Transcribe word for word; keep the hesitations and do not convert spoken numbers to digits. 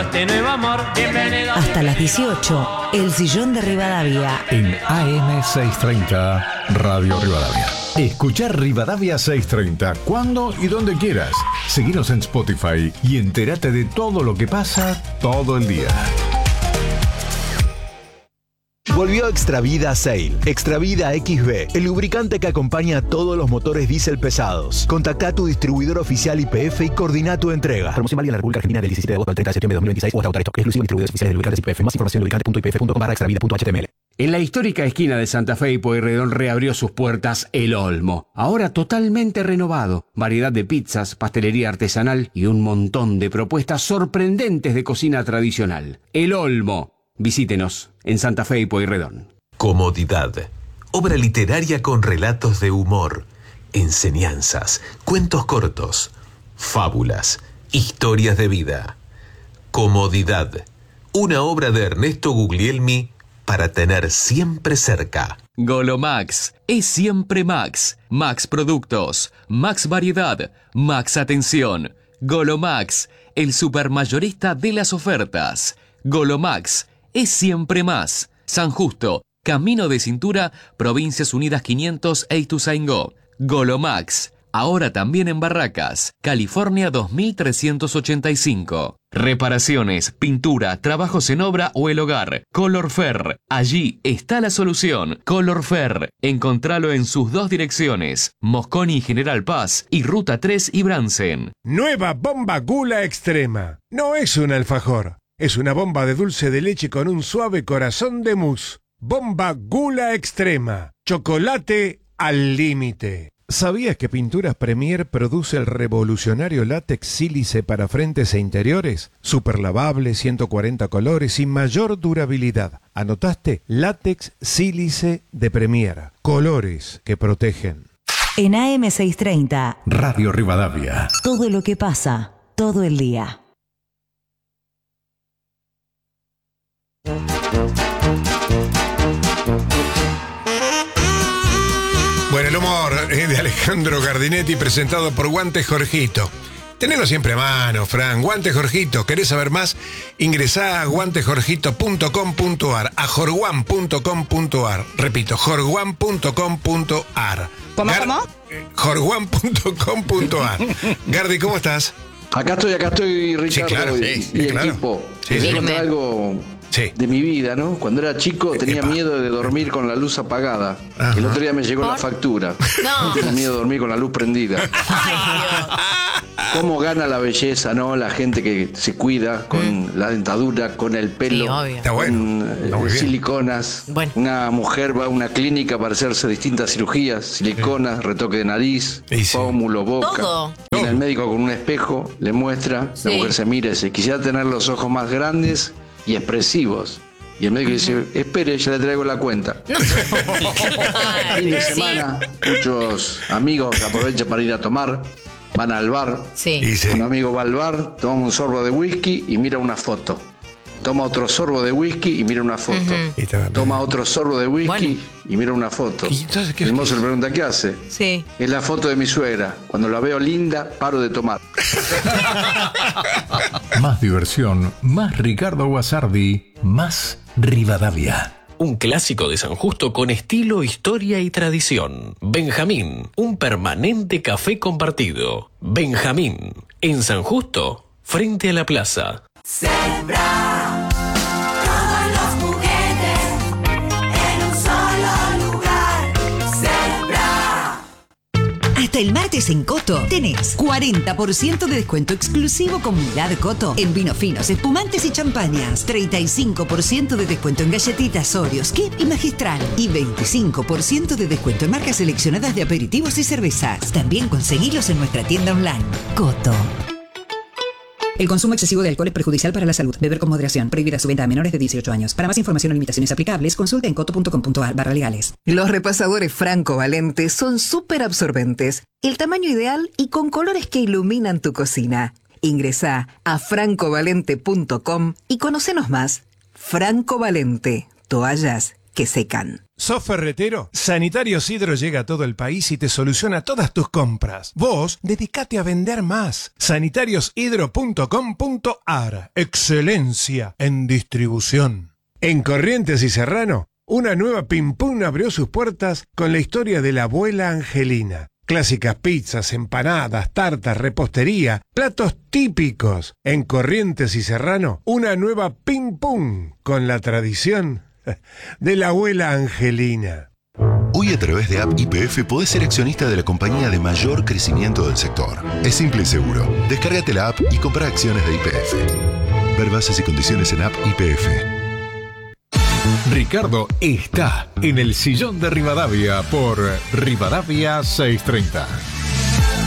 este nuevo amor. Bienvenido. Hasta las dieciocho, El Sillón de Rivadavia. En A M seiscientos treinta, Radio Rivadavia. Escuchar Rivadavia seiscientos treinta cuando y donde quieras. Seguinos en Spotify y entérate de todo lo que pasa todo el día. Volvió Extravida Sail. Extravida X B, el lubricante que acompaña a todos los motores diésel pesados. Contacta a tu distribuidor oficial Y P F y coordina tu entrega. Promoción válida en la República Argentina del diecisiete de agosto al treinta de septiembre de dos mil veintiséis o hasta agotar esto. Exclusivo distribuidores oficiales de lubricantes Y P F. Más información en lubricante punto i p f punto com barra extravida punto h t m l. En la histórica esquina de Santa Fe y Pueyrredón reabrió sus puertas El Olmo, ahora totalmente renovado. Variedad de pizzas, pastelería artesanal y un montón de propuestas sorprendentes de cocina tradicional. El Olmo. Visítenos en Santa Fe y Pueyrredón. Comodidad. Obra literaria con relatos de humor, enseñanzas, cuentos cortos, fábulas, historias de vida. Comodidad. Una obra de Ernesto Guglielmi para tener siempre cerca. Golomax es siempre Max. Max Productos, Max Variedad, Max Atención. Golomax, el supermayorista de las ofertas. Golomax es siempre más. San Justo, Camino de Cintura, Provincias Unidas quinientos e Ituzaingó. Golomax, ahora también en Barracas, California dos mil trescientos ochenta y cinco. Reparaciones, pintura, trabajos en obra o el hogar. Colorfer, allí está la solución. Colorfer, encontralo en sus dos direcciones, Mosconi y General Paz y Ruta tres y Bransen. Nueva bomba Gula Extrema. No es un alfajor. Es una bomba de dulce de leche con un suave corazón de mousse. Bomba Gula Extrema. Chocolate al límite. ¿Sabías que Pinturas Premier produce el revolucionario látex sílice para frentes e interiores? Super lavable, ciento cuarenta colores y mayor durabilidad. ¿Anotaste? Látex sílice de Premier. Colores que protegen. En A M seiscientos treinta, Radio Rivadavia. Todo lo que pasa, todo el día. Bueno, el humor eh, de Alejandro Gardinetti presentado por Guante Jorgito. Tenelo siempre a mano, Fran. Guante Jorgito. ¿Querés saber más? Ingresá a guante jorgito punto com punto a r, a jorguan punto com punto a r. Repito, jorguan punto com punto a r. ¿Cómo, Gar- cómo? jorguan punto com punto a r. Gardi, ¿cómo estás? Acá estoy, acá estoy, Ricardo, sí, claro, y, sí, y el claro. equipo. Sí, Quería sí. contar algo sí. de mi vida, ¿no? Cuando era chico tenía Epa. miedo de dormir con la luz apagada. Ajá. El otro día me llegó ¿Por? la factura. No. Tenía miedo de dormir con la luz prendida. Ay, Dios. ¿Cómo gana la belleza, no? La gente que se cuida con la dentadura, con el pelo, Sí, obvio. Está bueno. con eh, Está muy bien. siliconas. Bueno. Una mujer va a una clínica para hacerse distintas cirugías, siliconas, retoque de nariz, Y sí. pómulo, boca. Todo. Viene el médico con un espejo, le muestra, Sí. la mujer se mira y dice, quisiera tener los ojos más grandes y expresivos. Y el médico dice, espere, ya le traigo la cuenta. Fin de Sí. semana, muchos amigos aprovechan para ir a tomar, van al bar. Sí. Y sí. Un amigo va al bar, toma un sorbo de whisky y mira una foto. Toma otro sorbo de whisky y mira una foto. Y está- Toma otro sorbo de whisky Bueno. y mira una foto. ¿Y entonces qué- El mozo le pregunta, ¿qué hace? Sí. Es la foto de mi suegra. Cuando la veo linda, paro de tomar. Más diversión, más Ricardo Guasardi, más Rivadavia. Un clásico de San Justo con estilo, historia y tradición. Benjamín, un permanente café compartido. Benjamín, en San Justo, frente a la plaza. Sembra todos los juguetes en un solo lugar. Sembra. Hasta el martes en Coto tenés cuarenta por ciento de descuento exclusivo Comunidad Coto en vinos finos, espumantes y champañas, treinta y cinco por ciento de descuento en galletitas Oreos, Kip y Magistral y veinticinco por ciento de descuento en marcas seleccionadas de aperitivos y cervezas. También conseguilos en nuestra tienda online. Coto. El consumo excesivo de alcohol es perjudicial para la salud. Beber con moderación. Prohibida su venta a menores de dieciocho años. Para más información o limitaciones aplicables, consulta en coto punto com punto a r barra legales. Los repasadores Franco Valente son súper absorbentes, el tamaño ideal y con colores que iluminan tu cocina. Ingresá a franco valente punto com y conocenos más. Franco Valente, toallas que secan. ¿Sos ferretero? Sanitarios Hidro llega a todo el país y te soluciona todas tus compras. Vos, dedicate a vender más. sanitarios hidro punto com punto ar. Excelencia en distribución. En Corrientes y Serrano, una nueva Pim Pum abrió sus puertas con la historia de la abuela Angelina. Clásicas pizzas, empanadas, tartas, repostería, platos típicos. En Corrientes y Serrano, una nueva Pim Pum con la tradición de la abuela Angelina. Hoy a través de App Y P F podés ser accionista de la compañía de mayor crecimiento del sector. Es simple y seguro. Descárgate la app y compra acciones de Y P F. Ver bases y condiciones en App Y P F. Ricardo está en el sillón de Rivadavia por Rivadavia seiscientos treinta.